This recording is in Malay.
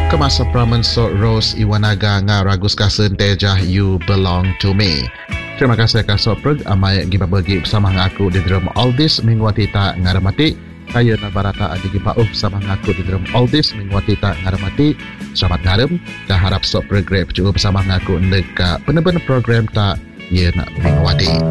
Kemasa pramen so Rose Iwanaga nga ragus kasen tejah You Belong to Me. Terima kasih kasih preg amai giba bagi bersama ngaku di dalam Oldies minggu tita ngaramati. Kaya na barata adi giba bersama ngaku di dalam Oldies minggu tita ngaramati. Selamat ngarem. Dah harap so program juga bersama ngaku ndeka benar-benar program tak ye nak minggu